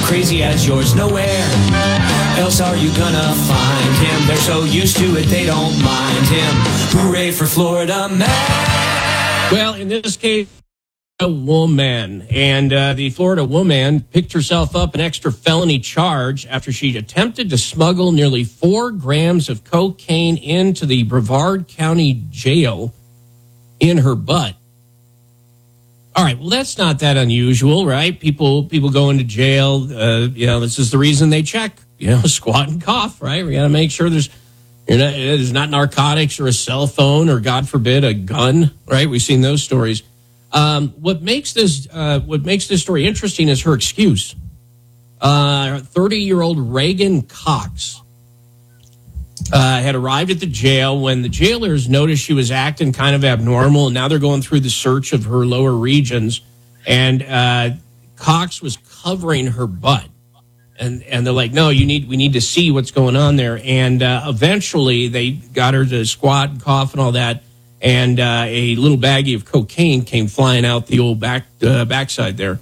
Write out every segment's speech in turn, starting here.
crazy as yours. Nowhere else are you gonna find him. They're so used to it, they don't mind him. Hooray for Florida man. Well, in this case, a woman. And the Florida woman picked herself up an extra felony charge after she attempted to smuggle nearly 4 grams of cocaine into the Brevard County Jail in her butt. All right, well, that's not that unusual, right? People go into jail. This is the reason they check, squat and cough, right? We got to make sure there's not narcotics or a cell phone or, God forbid, a gun, right? We've seen those stories. What makes this story interesting is her excuse. 30-year-old Reagan Cox had arrived at the jail when the jailers noticed she was acting kind of abnormal, and now they're going through the search of her lower regions. And Cox was covering her butt, and they're like, "No, we need to see what's going on there." And eventually, they got her to squat and cough and all that. And a little baggie of cocaine came flying out the old backside there.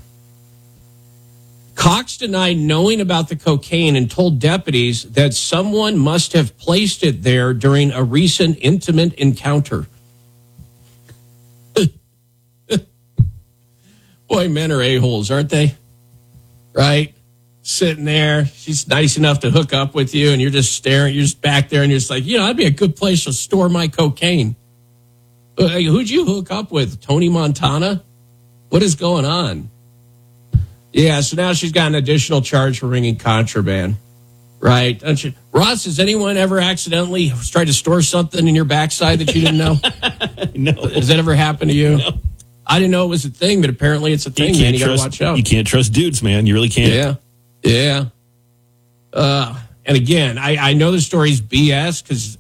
Cox denied knowing about the cocaine and told deputies that someone must have placed it there during a recent intimate encounter. Boy, men are a-holes, aren't they? Right? Sitting there, she's nice enough to hook up with you, and you're just staring, you're just back there, and you're just like, that'd be a good place to store my cocaine. Who'd you hook up with? Tony Montana? What is going on? Yeah, so now she's got an additional charge for bringing contraband, right? Don't you, Ross, has anyone ever accidentally tried to store something in your backside that you didn't know? No. Has that ever happened to you? No. I didn't know it was a thing, but apparently it's a thing, man. You got to watch out. You can't trust dudes, man. You really can't. Yeah. And again, I know the story's BS because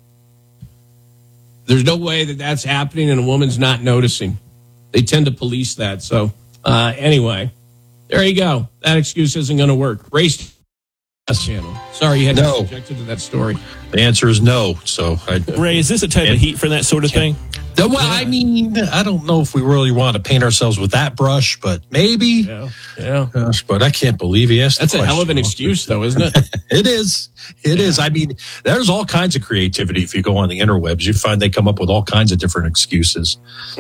there's no way that that's happening and a woman's not noticing. They tend to police that. So anyway, there you go. That excuse isn't going to work. Race channel. Sorry you had to be subjected to that story. The answer is no. So, Ray, is this a type of heat for that sort of thing? Well, I mean, I don't know if we really want to paint ourselves with that brush, but maybe. Yeah. Gosh, but I can't believe he asked. That's a hell of an excuse, though, isn't it? It is. It is. I mean, there's all kinds of creativity. If you go on the interwebs, you find they come up with all kinds of different excuses.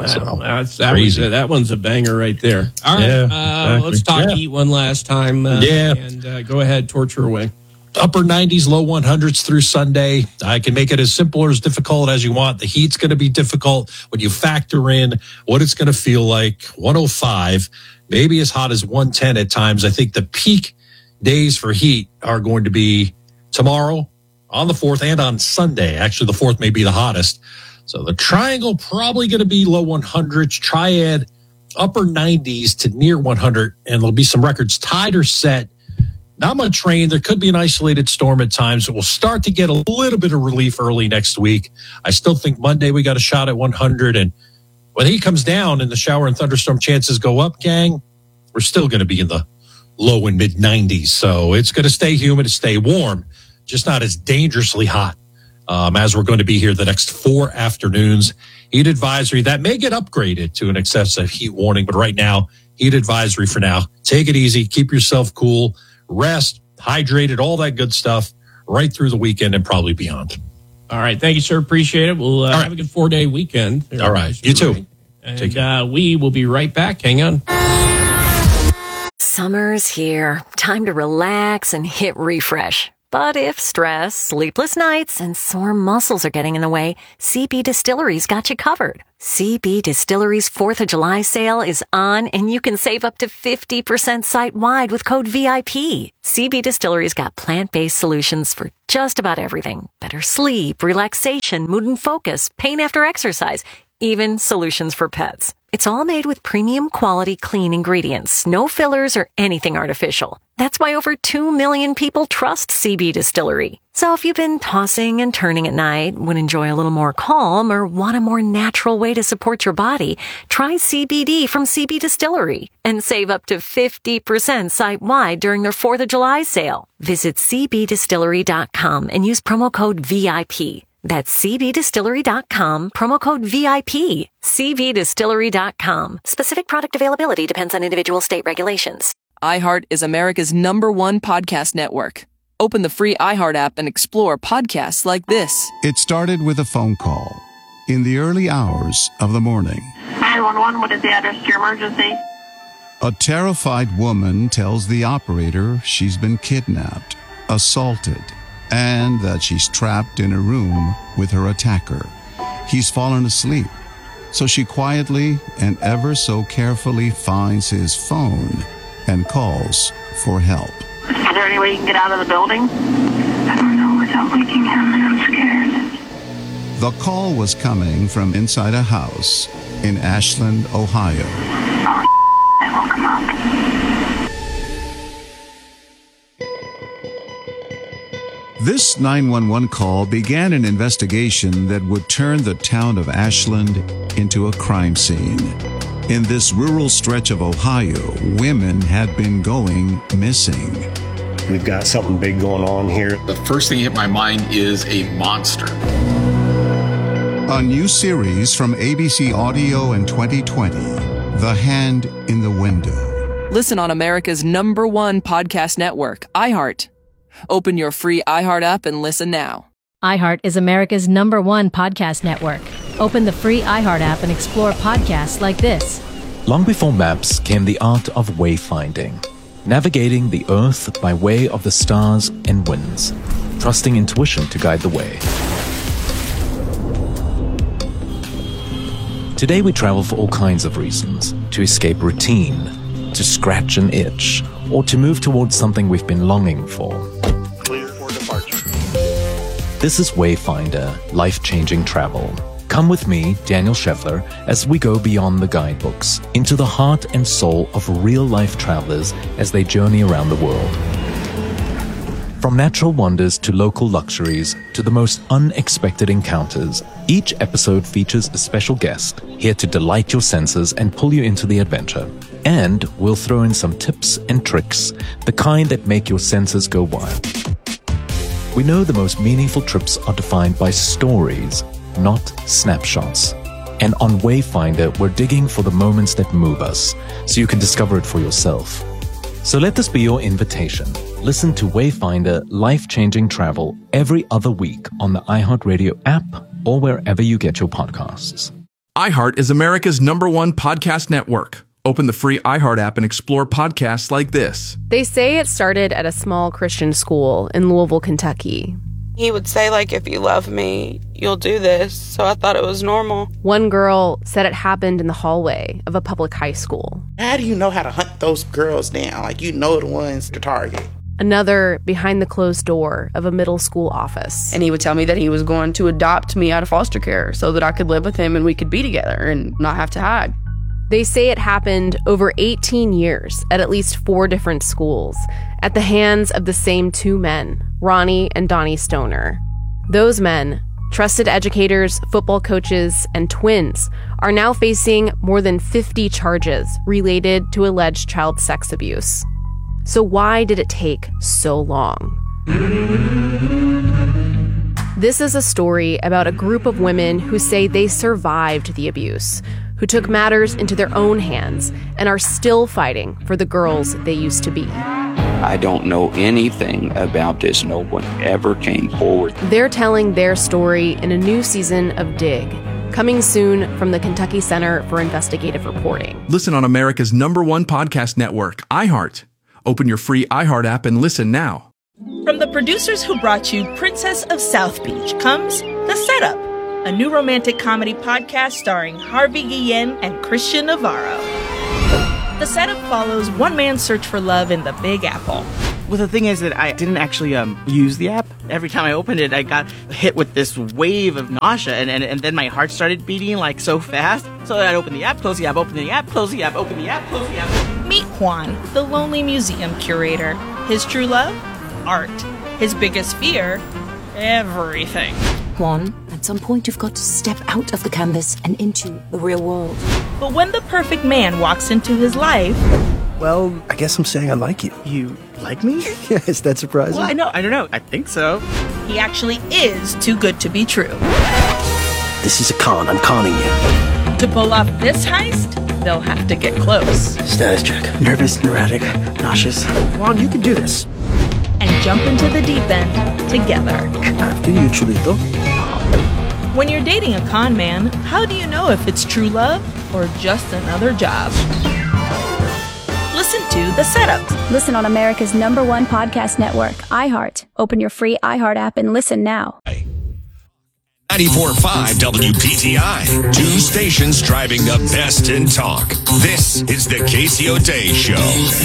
That one's a banger right there. All right. Exactly. Let's talk Eat one last time. And go ahead, torture away. Upper 90s, low 100s through Sunday. I can make it as simple or as difficult as you want. The heat's going to be difficult when you factor in what it's going to feel like. 105, maybe as hot as 110 at times. I think the peak days for heat are going to be tomorrow on the 4th and on Sunday. Actually, the 4th may be the hottest. So the triangle probably going to be low 100s. Triad, upper 90s to near 100. And there'll be some records tied or set. Not much rain. There could be an isolated storm at times. We'll start to get a little bit of relief early next week. I still think Monday we got a shot at 100. And when he comes down and the shower and thunderstorm chances go up, gang, we're still going to be in the low and mid 90s. So it's going to stay humid, stay warm, just not as dangerously hot as we're going to be here the next 4 afternoons. Heat advisory that may get upgraded to an excessive heat warning, but right now, heat advisory for now. Take it easy. Keep yourself cool. Rest, hydrated, all that good stuff right through the weekend and probably beyond. All right. Thank you, sir. Appreciate it. We'll have a good 4-day weekend. All right. You too. And we will be right back. Hang on. Summer's here. Time to relax and hit refresh. But if stress, sleepless nights, and sore muscles are getting in the way, CB Distillery's got you covered. CB Distillery's 4th of July sale is on, and you can save up to 50% site-wide with code VIP. CB Distillery's got plant-based solutions for just about everything. Better sleep, relaxation, mood and focus, pain after exercise, even solutions for pets. It's all made with premium quality clean ingredients, no fillers or anything artificial. That's why over 2 million people trust CB Distillery. So if you've been tossing and turning at night, would enjoy a little more calm, or want a more natural way to support your body, try CBD from CB Distillery and save up to 50% site-wide during their 4th of July sale. Visit cbdistillery.com and use promo code VIP. That's cbdistillery.com, promo code VIP. cbdistillery.com. Specific product availability depends on individual state regulations. iHeart is America's #1 podcast network. Open the free iHeart app and explore podcasts like this. It started with a phone call in the early hours of the morning. 911, what is the address to your emergency? A terrified woman tells the operator she's been kidnapped, assaulted, and that she's trapped in a room with her attacker. He's fallen asleep, so she quietly and ever so carefully finds his phone and calls for help. Is there any way you can get out of the building? I don't know without waking him, and I'm scared. The call was coming from inside a house in Ashland, Ohio. Oh, I woke him up. This 911 call began an investigation that would turn the town of Ashland into a crime scene. In this rural stretch of Ohio, women had been going missing. We've got something big going on here. The first thing that hit my mind is a monster. A new series from ABC Audio in 2020, The Hand in the Window. Listen on America's #1 podcast network, iHeart. Open your free iHeart app and listen now. iHeart is America's #1 podcast network. Open the free iHeart app and explore podcasts like this. Long before maps came the art of wayfinding, navigating the earth by way of the stars and winds, trusting intuition to guide the way. Today we travel for all kinds of reasons: to escape routine, to scratch an itch, or to move towards something we've been longing for. Clear for departure. This is Wayfinder, life-changing travel. Come with me, Daniel Scheffler, as we go beyond the guidebooks, into the heart and soul of real-life travelers as they journey around the world. From natural wonders to local luxuries to the most unexpected encounters, each episode features a special guest here to delight your senses and pull you into the adventure. And we'll throw in some tips and tricks, the kind that make your senses go wild. We know the most meaningful trips are defined by stories, not snapshots. And on Wayfinder, we're digging for the moments that move us, so you can discover it for yourself. So let this be your invitation. Listen to Wayfinder Life-Changing Travel every other week on the iHeartRadio app or wherever you get your podcasts. iHeart is America's #1 podcast network. Open the free iHeart app and explore podcasts like this. They say it started at a small Christian school in Louisville, Kentucky. He would say, like, if you love me, you'll do this. So I thought it was normal. One girl said it happened in the hallway of a public high school. How do you know how to hunt those girls down? Like, you know the ones to target. Another behind the closed door of a middle school office. And he would tell me that he was going to adopt me out of foster care so that I could live with him and we could be together and not have to hide. They say it happened over 18 years at least 4 different schools at the hands of the same 2 men, Ronnie and Donnie Stoner. Those men, trusted educators, football coaches, and twins, are now facing more than 50 charges related to alleged child sex abuse. So why did it take so long? This is a story about a group of women who say they survived the abuse, who took matters into their own hands and are still fighting for the girls they used to be. I don't know anything about this. No one ever came forward. They're telling their story in a new season of Dig, coming soon from the Kentucky Center for Investigative Reporting. Listen on America's #1 podcast network, iHeart. Open your free iHeart app and listen now. From the producers who brought you Princess of South Beach comes The Setup, a new romantic comedy podcast starring Harvey Guillen and Christian Navarro. The Setup follows one man's search for love in the Big Apple. Well, the thing is that I didn't actually use the app. Every time I opened it, I got hit with this wave of nausea, and then my heart started beating like so fast. So I'd open the app, close the app, open the app, close the app, open the app, close the app. Meet Juan, the lonely museum curator. His true love? Art. His biggest fear? Everything. Juan, at some point you've got to step out of the canvas and into the real world. But when the perfect man walks into his life... Well, I guess I'm saying I like you. You like me? Yeah, is that surprising? Well, I don't know. I think so. He actually is too good to be true. This is a con. I'm conning you. To pull off this heist, they'll have to get close. Status check. Nervous, erratic, nauseous. Come on, you can do this. And jump into the deep end together. After you, Chulito. When you're dating a con man, how do you know if it's true love or just another job? Listen to The Setup. Listen on America's #1 podcast network, iHeart. Open your free iHeart app and listen now. 94.5 WPTI. Two stations driving the best in talk. This is the Casey O'Day Show.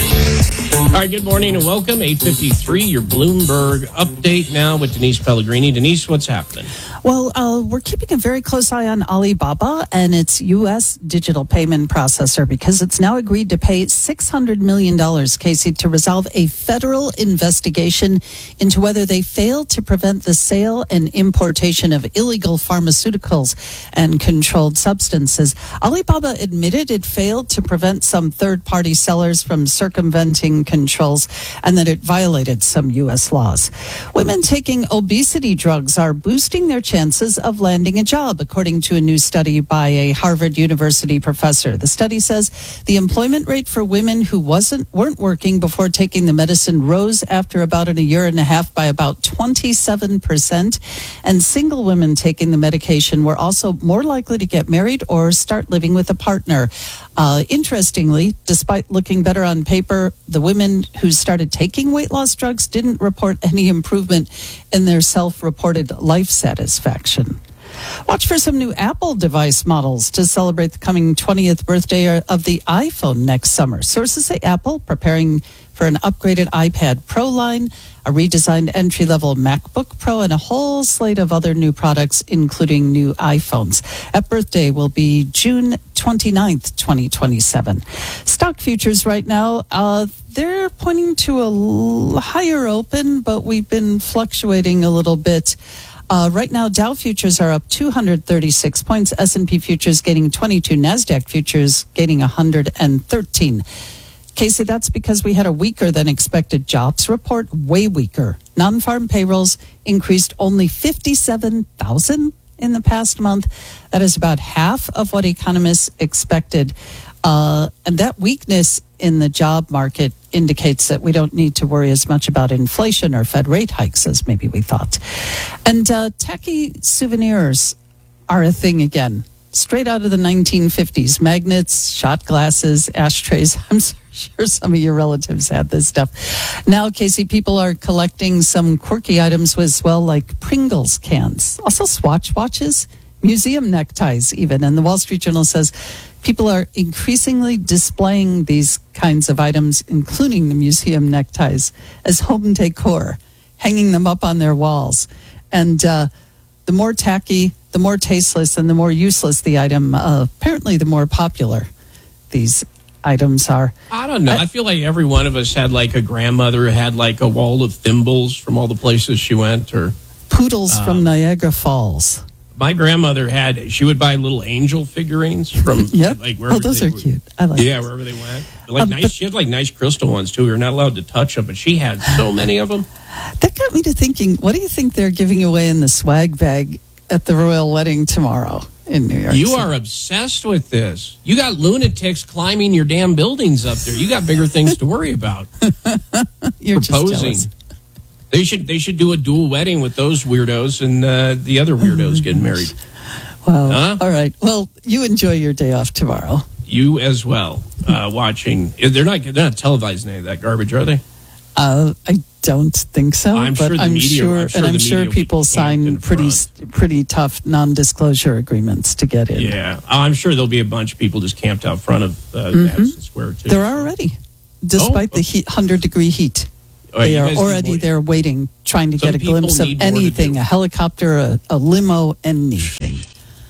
All right, good morning and welcome. 8:53, your Bloomberg update now with Denise Pellegrini. Denise, what's happening? Well, we're keeping a very close eye on Alibaba and its U.S. digital payment processor because it's now agreed to pay $600 million, Casey, to resolve a federal investigation into whether they failed to prevent the sale and importation of illegal pharmaceuticals and controlled substances. Alibaba admitted it failed to prevent some third-party sellers from circumventing controls and that it violated some U.S. laws. Women taking obesity drugs are boosting their chances of landing a job, according to a new study by a Harvard University professor. The study says the employment rate for women who weren't working before taking the medicine rose after about a year and a half by about 27%, and single women taking the medication were also more likely to get married or start living with a partner. Interestingly, despite looking better on paper, the women who started taking weight loss drugs didn't report any improvement in their self-reported life satisfaction. Watch for some new Apple device models to celebrate the coming 20th birthday of the iPhone next summer. Sources say Apple preparing for an upgraded iPad Pro line, a redesigned entry-level MacBook Pro, and a whole slate of other new products, including new iPhones. That birthday will be June 29th, 2027. Stock futures right now, they're pointing to a higher open, but we've been fluctuating a little bit. Right now, Dow futures are up 236 points, S&P futures gaining 22, NASDAQ futures gaining 113. Casey, that's because we had a weaker than expected jobs report, way weaker. Non-farm payrolls increased only 57,000 in the past month. That is about half of what economists expected. And that weakness in the job market indicates that we don't need to worry as much about inflation or Fed rate hikes as maybe we thought. And tacky souvenirs are a thing again. Straight out of the 1950s. Magnets, shot glasses, ashtrays. I'm sure some of your relatives had this stuff. Now, Casey, people are collecting some quirky items as well, like Pringles cans. Also Swatch watches, museum neckties even. And the Wall Street Journal says people are increasingly displaying these kinds of items, including the museum neckties, as home decor, hanging them up on their walls. And the more tacky, the more tasteless, and the more useless the item, apparently the more popular these items are. I don't know. I feel like every one of us had like a grandmother who had like a wall of thimbles from all the places she went, or poodles from Niagara Falls. My grandmother she would buy little angel figurines from like wherever. Oh, those are cute. I like those. Wherever they went. Like she had like nice crystal ones too. We were not allowed to touch them, but she had so many of them. That got me to thinking, what do you think they're giving away in the swag bag at the royal wedding tomorrow in New York? You are obsessed with this. You got lunatics climbing your damn buildings up there. You got bigger things to worry about. You're proposing. Just jealous. They should do a dual wedding with those weirdos and the other weirdos getting married. Wow. All right. Well, you enjoy your day off tomorrow. You as well. Watching. They're not televising any of that garbage, are they? I don't think so. I'm sure people sign pretty tough non-disclosure agreements to get in. Yeah, I'm sure there'll be a bunch of people just camped out front of Madison Square too. There are already, despite the 100-degree heat. They are already there waiting, trying to get a glimpse of anything, a helicopter, a limo, anything.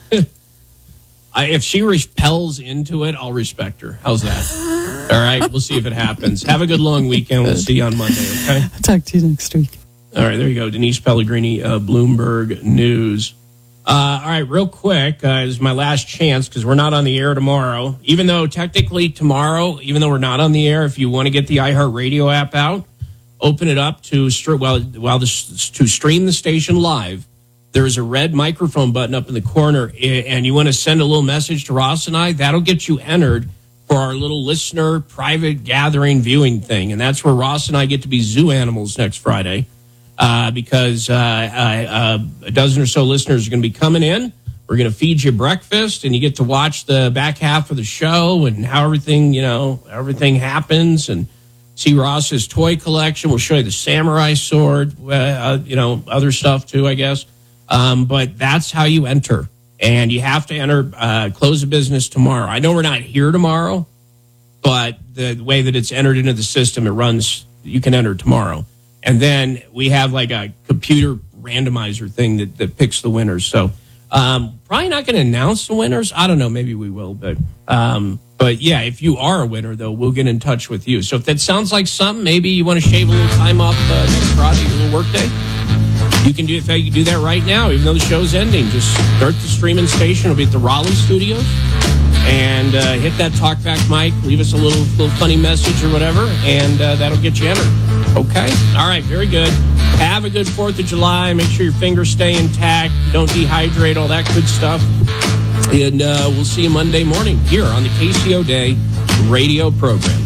If she repels into it, I'll respect her. How's that? All right, we'll see if it happens. Have a good long weekend. We'll see you on Monday, okay? I'll talk to you next week. All right, there you go. Denise Pellegrini, Bloomberg News. All right, real quick, this is my last chance because we're not on the air tomorrow. Even though technically tomorrow, even though we're not on the air, if you want to get the iHeartRadio app out, open it up to stream the station live. There is a red microphone button up in the corner, and you want to send a little message to Ross and I, that'll get you entered for our little listener private gathering viewing thing. And that's where Ross and I get to be zoo animals next Friday because a dozen or so listeners are going to be coming in. We're going to feed you breakfast, and you get to watch the back half of the show and how everything happens, and see Ross's toy collection. We'll show you the samurai sword, other stuff too, I guess. But that's how you enter. And you have to enter, close of business tomorrow. I know we're not here tomorrow, but the way that it's entered into the system, it runs, you can enter tomorrow. And then we have like a computer randomizer thing that picks the winners. So probably not going to announce the winners. I don't know. Maybe we will. But yeah, if you are a winner, though, we'll get in touch with you. So if that sounds like something, maybe you want to shave a little time off next Friday, a little work day. You can do that right now, even though the show's ending. Just start the streaming station. It'll be at the Raleigh studios. And hit that talkback mic. Leave us a little funny message or whatever. And that'll get you entered. Okay? All right. Very good. Have a good 4th of July. Make sure your fingers stay intact. Don't dehydrate. All that good stuff. And we'll see you Monday morning here on the KCO Day radio program.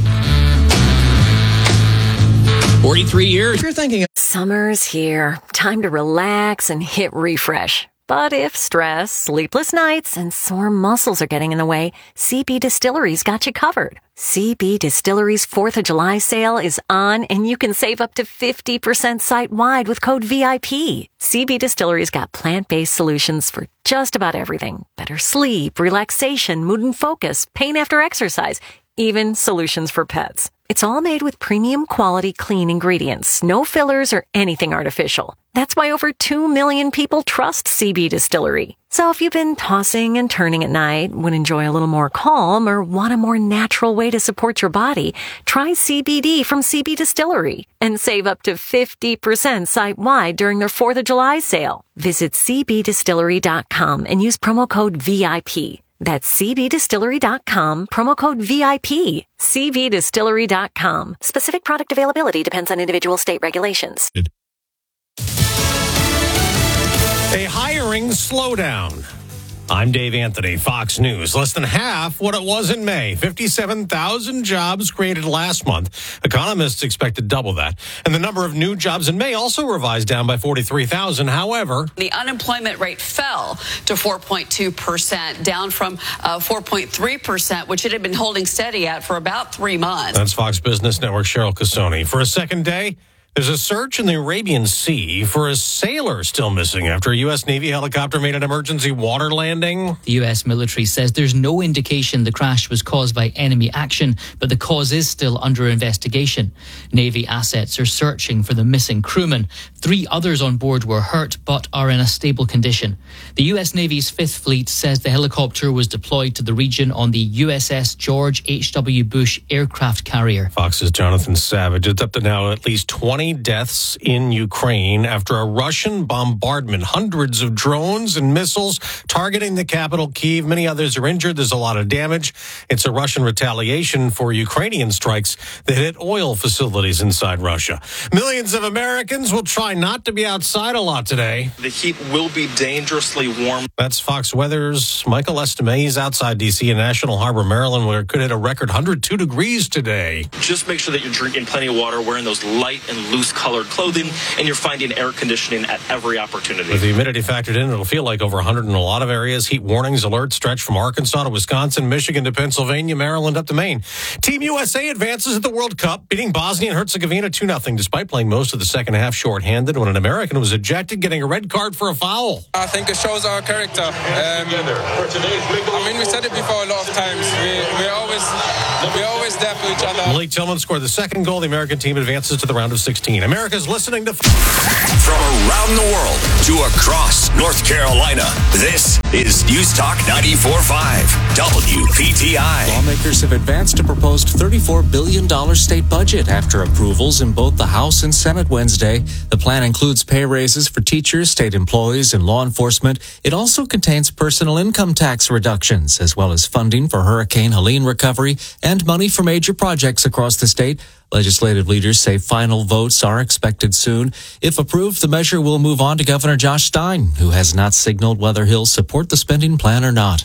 43 years. You're thinking summer's here. Time to relax and hit refresh. But if stress, sleepless nights, and sore muscles are getting in the way, CB Distillery's got you covered. CB Distillery's 4th of July sale is on, and you can save up to 50% site-wide with code VIP. CB Distillery's got plant-based solutions for just about everything. Better sleep, relaxation, mood and focus, pain after exercise, even solutions for pets. It's all made with premium quality clean ingredients, no fillers or anything artificial. That's why over 2 million people trust CB Distillery. So if you've been tossing and turning at night, would enjoy a little more calm, or want a more natural way to support your body, try CBD from CB Distillery and save up to 50% site-wide during their 4th of July sale. Visit cbdistillery.com and use promo code VIP. That's cbdistillery.com, promo code VIP. cbdistillery.com. Specific product availability depends on individual state regulations. A hiring slowdown. I'm Dave Anthony, Fox News. Less than half what it was in May. 57,000 jobs created last month. Economists expected double that. And the number of new jobs in May also revised down by 43,000. However, the unemployment rate fell to 4.2%, down from 4.3%, which it had been holding steady at for about 3 months. That's Fox Business Network Cheryl Casoni. For a second day, there's a search in the Arabian Sea for a sailor still missing after a U.S. Navy helicopter made an emergency water landing. The U.S. military says there's no indication the crash was caused by enemy action, but the cause is still under investigation. Navy assets are searching for the missing crewman. 3 others on board were hurt but are in a stable condition. The U.S. Navy's 5th Fleet says the helicopter was deployed to the region on the USS George H.W. Bush aircraft carrier. Fox's Jonathan Savage. It's up to now at least 20 deaths in Ukraine after a Russian bombardment. Hundreds of drones and missiles targeting the capital, Kyiv. Many others are injured. There's a lot of damage. It's a Russian retaliation for Ukrainian strikes that hit oil facilities inside Russia. Millions of Americans will try not to be outside a lot today. The heat will be dangerously warm. That's Fox Weather's Michael Estime. He's outside D.C. in National Harbor, Maryland, where it could hit a record 102 degrees today. Just make sure that you're drinking plenty of water, wearing those light and loose colored clothing, and you're finding air conditioning at every opportunity. With the humidity factored in, it'll feel like over 100 in a lot of areas. Heat warnings, alerts stretch from Arkansas to Wisconsin, Michigan to Pennsylvania, Maryland up to Maine. Team USA advances at the World Cup, beating Bosnia and Herzegovina 2-0, despite playing most of the second half shorthanded when an American was ejected, getting a red card for a foul. I think it shows our character. We said it before a lot of times. We're always there for each other. Malik Tillman scored the second goal. The American team advances to the round of 16. America's listening to... From around the world to across North Carolina, this is News Talk 94.5 WPTI. Lawmakers have advanced a proposed $34 billion state budget after approvals in both the House and Senate Wednesday. The plan includes pay raises for teachers, state employees, and law enforcement. It also contains personal income tax reductions, as well as funding for Hurricane Helene recovery and money for major projects across the state. Legislative leaders say final votes are expected soon. If approved, the measure will move on to Governor Josh Stein, who has not signaled whether he'll support the spending plan or not.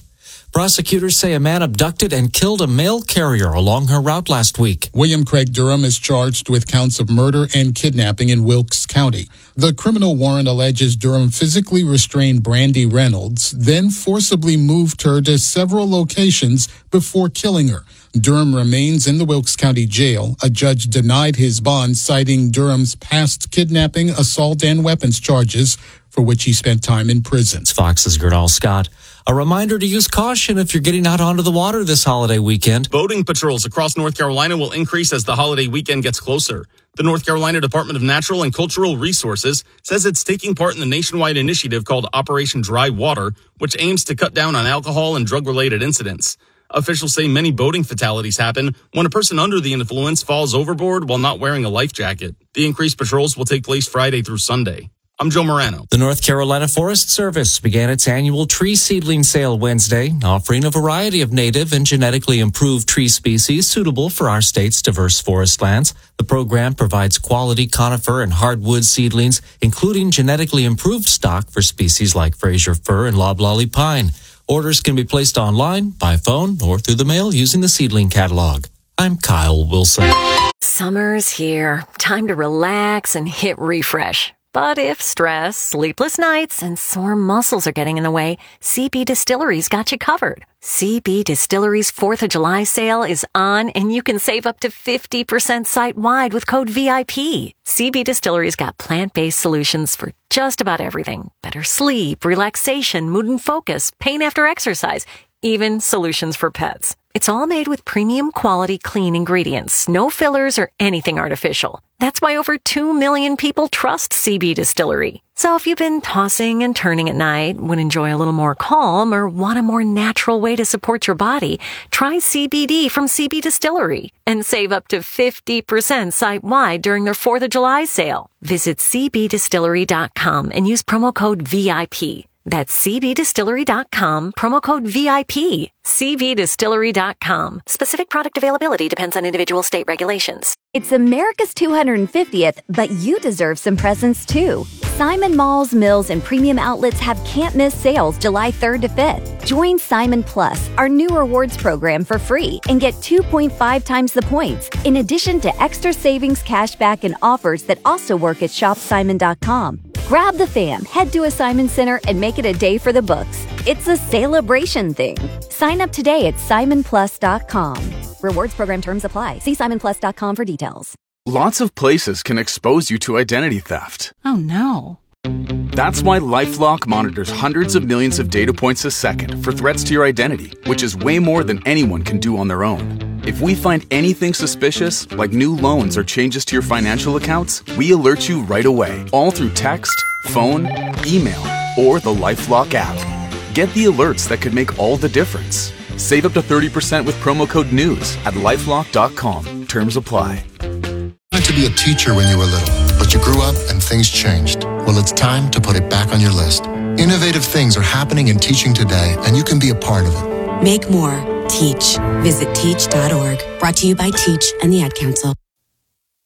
Prosecutors say a man abducted and killed a mail carrier along her route last week. William Craig Durham is charged with counts of murder and kidnapping in Wilkes County. The criminal warrant alleges Durham physically restrained Brandy Reynolds, then forcibly moved her to several locations before killing her. Durham remains in the Wilkes County Jail. A judge denied his bond, citing Durham's past kidnapping, assault, and weapons charges, for which he spent time in prison. Fox's Gernal Scott. A reminder to use caution if you're getting out onto the water this holiday weekend. Boating patrols across North Carolina will increase as the holiday weekend gets closer. The North Carolina Department of Natural and Cultural Resources says it's taking part in the nationwide initiative called Operation Dry Water, which aims to cut down on alcohol and drug-related incidents. Officials say many boating fatalities happen when a person under the influence falls overboard while not wearing a life jacket. The increased patrols will take place Friday through Sunday. I'm Joe Morano. The North Carolina Forest Service began its annual tree seedling sale Wednesday, offering a variety of native and genetically improved tree species suitable for our state's diverse forest lands. The program provides quality conifer and hardwood seedlings, including genetically improved stock for species like Fraser fir and loblolly pine. Orders can be placed online, by phone, or through the mail using the seedling catalog. I'm Kyle Wilson. Summer's here. Time to relax and hit refresh. But if stress, sleepless nights, and sore muscles are getting in the way, CB Distillery's got you covered. CB Distillery's 4th of July sale is on, and you can save up to 50% site-wide with code VIP. CB Distillery's got plant-based solutions for just about everything. Better sleep, relaxation, mood and focus, pain after exercise, even solutions for pets. It's all made with premium quality clean ingredients, no fillers or anything artificial. That's why over 2 million people trust CB Distillery. So if you've been tossing and turning at night, would enjoy a little more calm, or want a more natural way to support your body, try CBD from CB Distillery and save up to 50% site-wide during their 4th of July sale. Visit cbdistillery.com and use promo code VIP. That's cbdistillery.com, promo code VIP. cbdistillery.com. Specific product availability depends on individual state regulations. It's America's 250th, but you deserve some presents too. Simon Malls, Mills, and premium outlets have can't-miss sales July 3rd to 5th. Join Simon Plus, our new rewards program, for free and get 2.5 times the points, in addition to extra savings, cashback, and offers that also work at shopsimon.com. Grab the fam, head to a Simon Center, and make it a day for the books. It's a celebration thing. Sign up today at simonplus.com. Rewards program terms apply. See simonplus.com for details. Lots of places can expose you to identity theft. Oh no. That's why LifeLock monitors hundreds of millions of data points a second for threats to your identity, which is way more than anyone can do on their own. If we find anything suspicious, like new loans or changes to your financial accounts, we alert you right away, all through text, phone, email, or the LifeLock app. Get the alerts that could make all the difference. Save up to 30% with promo code NEWS at lifelock.com. Terms apply. You wanted to be a teacher when you were little, but you grew up and things changed. Well, it's time to put it back on your list. Innovative things are happening in teaching today, and you can be a part of it. Make more. Teach. Visit teach.org. Brought to you by Teach and the Ad Council.